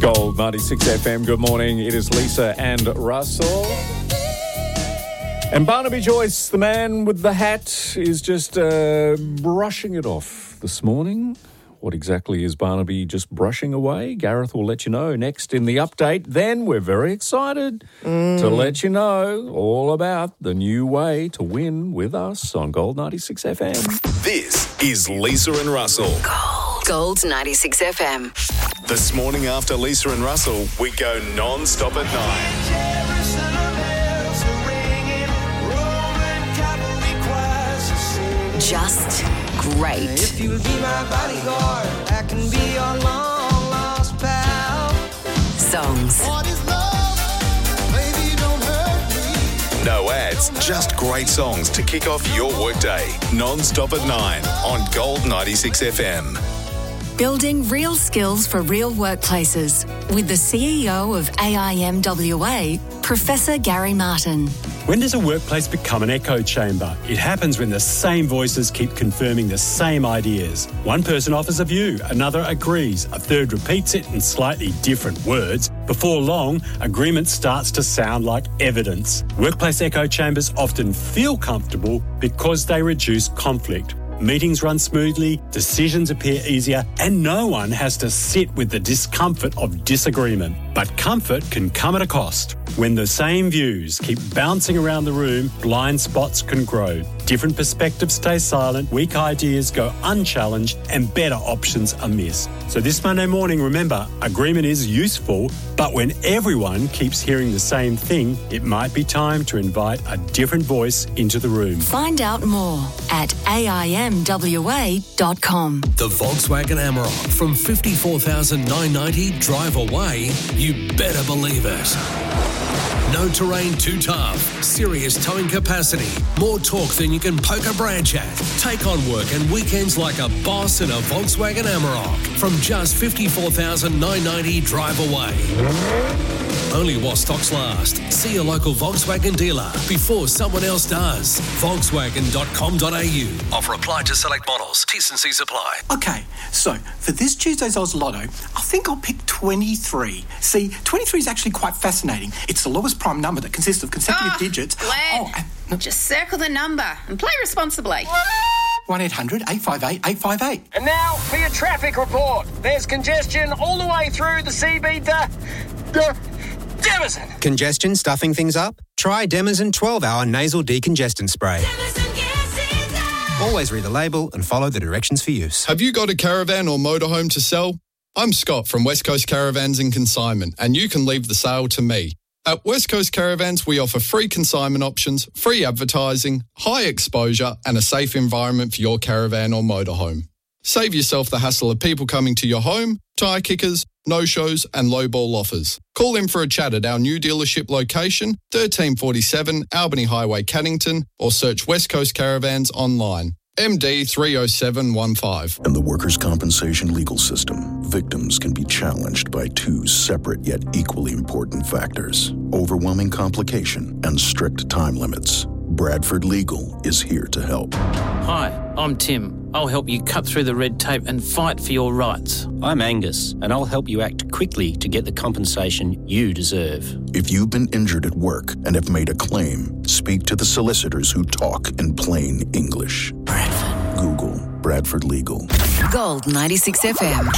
Gold 96 FM, good morning. It is Lisa and Russell. And Barnaby Joyce, the man with the hat, is just brushing it off this morning. What exactly is Barnaby just brushing away? Gareth will let you know next in the update. Then we're very excited to let you know all about the new way to win with us on Gold 96 FM. This is Lisa and Russell. Gold 96 FM. This morning after Lisa and Russell, we go non-stop at 9. Just great. If you'll be my bodyguard, I can be your long lost pal. Songs. What is love? Baby, don't hurt me. No ads, just great songs to kick off your workday. Non-stop at 9 on Gold 96 FM. Building real skills for real workplaces with the CEO of AIMWA, Professor Gary Martin. When does a workplace become an echo chamber? It happens when the same voices keep confirming the same ideas. One person offers a view, another agrees, a third repeats it in slightly different words. Before long, agreement starts to sound like evidence. Workplace echo chambers often feel comfortable because they reduce conflict. Meetings run smoothly, decisions appear easier, and no one has to sit with the discomfort of disagreement. But comfort can come at a cost. When the same views keep bouncing around the room, blind spots can grow. Different perspectives stay silent, weak ideas go unchallenged, and better options are missed. So this Monday morning, remember, agreement is useful, but when everyone keeps hearing the same thing, it might be time to invite a different voice into the room. Find out more at AIMWA.com. The Volkswagen Amarok from 54,990 drive away, you better believe it. No terrain too tough, serious towing capacity, more torque than you can poke a branch at. Take on work and weekends like a boss in a Volkswagen Amarok from just 54,990 drive away. Only while stocks last. See your local Volkswagen dealer before someone else does. Volkswagen.com.au. Offer applied to select models. T&Cs apply. Okay, so for this Tuesday's Oz Lotto, I think I'll pick 23. See, 23 is actually quite fascinating. It's the lowest prime number that consists of consecutive digits. Glenn, just circle the number and play responsibly. 1-800-858-858. And now for your traffic report. There's congestion all the way through the CB to Demison. Congestion stuffing things up? Try Demison 12-hour nasal decongestant spray. Always read the label and follow the directions for use. Have you got a caravan or motorhome to sell? I'm Scott from West Coast Caravans and Consignment, and you can leave the sale to me. At West Coast Caravans, we offer free consignment options, free advertising, high exposure, and a safe environment for your caravan or motorhome. Save yourself the hassle of people coming to your home, tyre kickers, no-shows, and low-ball offers. Call in for a chat at our new dealership location, 1347 Albany Highway, Cannington, or search West Coast Caravans online. MD 30715. In the workers' compensation legal system, victims can be challenged by two separate yet equally important factors: overwhelming complication and strict time limits. Bradford Legal is here to help. Hi, I'm Tim. I'll help you cut through the red tape and fight for your rights. I'm Angus, and I'll help you act quickly to get the compensation you deserve. If you've been injured at work and have made a claim, speak to the solicitors who talk in plain English. Bradford. Google Bradford Legal. Gold 96 FM.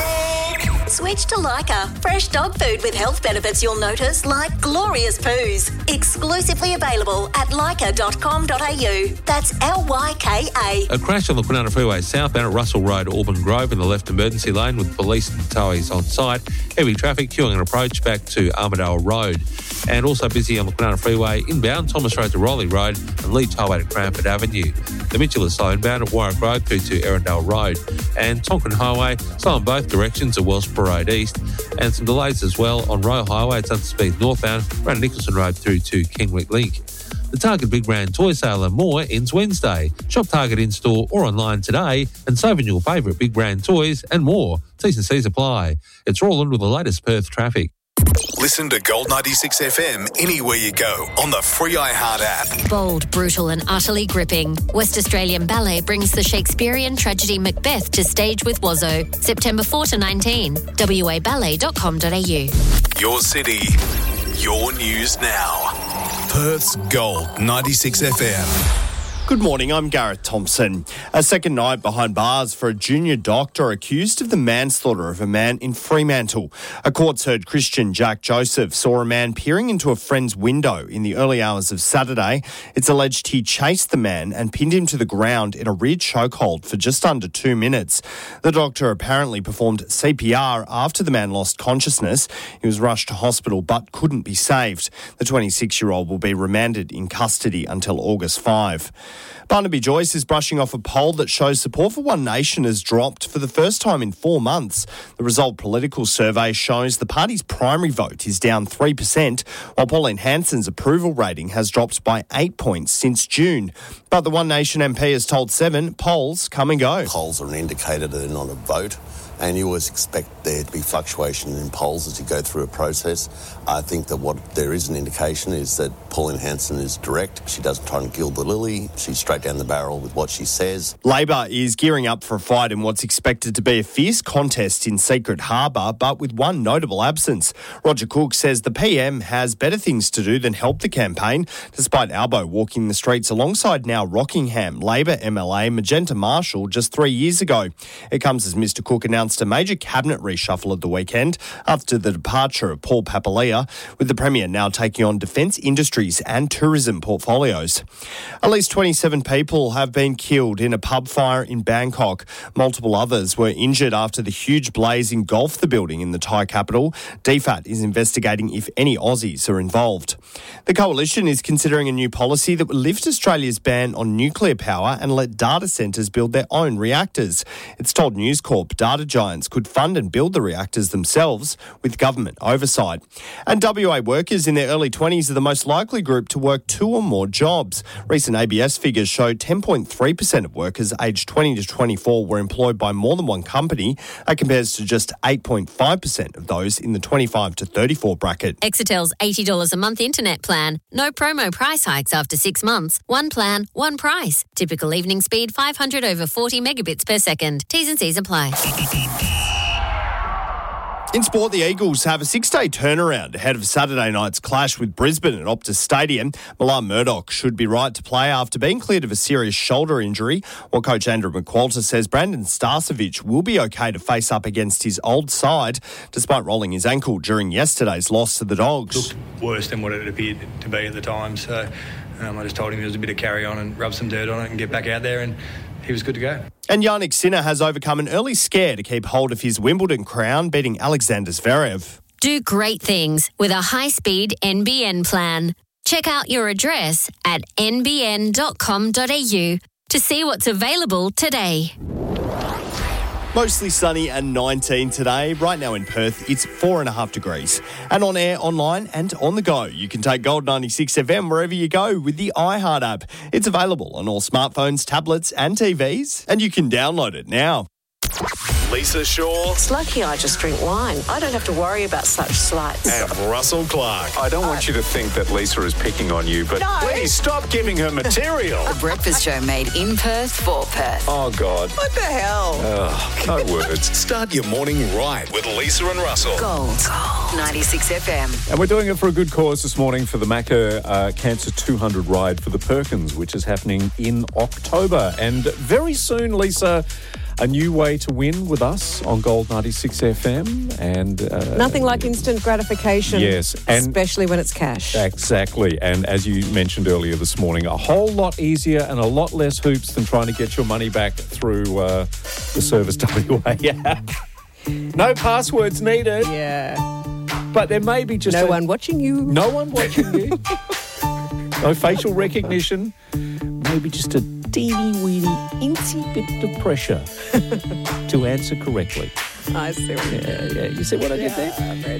Switch to Lyca. Fresh dog food with health benefits you'll notice, like glorious poos. Exclusively available at lyca.com.au. That's Lyka. A crash on the Kwinana Freeway southbound at Russell Road, Auburn Grove in the left emergency lane with police and towies on site. Heavy traffic queuing an approach back to Armadale Road. And also busy on the Kwinana Freeway inbound Thomas Road to Rowley Road and Lee Tollway to Cranford Avenue. The Mitchell is slow inbound at Warwick Road through to Erindale Road. And Tonkin Highway slow in both directions at Wellsborough Road East. And some delays as well on Royal Highway at Sunset Speed northbound around Nicholson Road through to Kingwick Link. The Target Big Brand Toy Sale and more ends Wednesday. Shop Target in-store or online today and save on your favourite Big Brand toys and more. T&Cs apply. It's Roland with the latest Perth traffic. Listen to Gold 96 FM anywhere you go on the free iHeart app. Bold, brutal and utterly gripping. West Australian Ballet brings the Shakespearean tragedy Macbeth to stage with Wazzo, September 4 to 19. waballet.com.au. Your city, your news now. Perth's Gold 96 FM. Good morning, I'm Gareth Thompson. A second night behind bars for a junior doctor accused of the manslaughter of a man in Fremantle. A court's heard Christian Jack Joseph saw a man peering into a friend's window in the early hours of Saturday. It's alleged he chased the man and pinned him to the ground in a rear chokehold for just under 2 minutes. The doctor apparently performed CPR after the man lost consciousness. He was rushed to hospital but couldn't be saved. The 26-year-old will be remanded in custody until August 5. Barnaby Joyce is brushing off a poll that shows support for One Nation has dropped for the first time in 4 months. The Result Political Survey shows the party's primary vote is down 3%, while Pauline Hanson's approval rating has dropped by 8 points since June. But the One Nation MP has told Seven polls come and go. Polls are an indicator that they're not a vote, and you always expect there to be fluctuation in polls as you go through a process. I think that what there is an indication is that Pauline Hanson is direct. She doesn't try and gild the lily. She's straight down the barrel with what she says. Labor is gearing up for a fight in what's expected to be a fierce contest in Secret Harbour, but with one notable absence. Roger Cook says the PM has better things to do than help the campaign, despite Albo walking the streets alongside now Rockingham Labor MLA Magenta Marshall just 3 years ago. It comes as Mr Cook announced a major cabinet reshuffle at the weekend after the departure of Paul Papalia, with the Premier now taking on defence industries and tourism portfolios. At least 27 people have been killed in a pub fire in Bangkok. Multiple others were injured after the huge blaze engulfed the building in the Thai capital. DFAT is investigating if any Aussies are involved. The Coalition is considering a new policy that would lift Australia's ban on nuclear power and let data centres build their own reactors. It's told News Corp data giants could fund and build the reactors themselves with government oversight. And WA workers in their early 20s are the most likely group to work 2 or more jobs. Recent ABS figures show 10.3% of workers aged 20 to 24 were employed by more than one company. That compares to just 8.5% of those in the 25 to 34 bracket. Exetel's $80 a month internet plan. No promo price hikes after 6 months. One plan, one price. Typical evening speed 500 over 40 megabits per second. T's and C's apply. In sport, the Eagles have a 6-day turnaround ahead of Saturday night's clash with Brisbane at Optus Stadium. Milan Murdoch should be right to play after being cleared of a serious shoulder injury, while coach Andrew McQualter says Brandon Starcevic will be okay to face up against his old side, despite rolling his ankle during yesterday's loss to the Dogs. Looked worse than what it appeared to be at the time, so I just told him there was a bit of carry on and rub some dirt on it and get back out there, and he was good to go. And Yannick Sinner has overcome an early scare to keep hold of his Wimbledon crown, beating Alexander Zverev. Do great things with a high-speed NBN plan. Check out your address at nbn.com.au to see what's available today. Mostly sunny and 19 today. Right now in Perth, it's 4.5 degrees. And on air, online and on the go, you can take Gold 96 FM wherever you go with the iHeart app. It's available on all smartphones, tablets and TVs, and you can download it now. Lisa Shaw. It's lucky I just drink wine. I don't have to worry about such slights. And Russell Clark. I don't want you to think that Lisa is picking on you, but please stop giving her material. A breakfast show made in Perth for Perth. Oh, God. What the hell? Oh, no words. Start your morning right with Lisa and Russell. Gold 96 FM. And we're doing it for a good cause this morning for the Macca Cancer 200 ride for the Perkins, which is happening in October. And very soon, Lisa, a new way to win with us on Gold 96 FM. And nothing like instant gratification. Yes. And especially when it's cash. Exactly. And as you mentioned earlier this morning, a whole lot easier and a lot less hoops than trying to get your money back through the Service WA app. No passwords needed. Yeah. But there may be just no one watching you. No one watching you. No facial recognition. Maybe just a teeny-weeny, incy bit of pressure to answer correctly. I see what you did. Yeah. You see what I did there?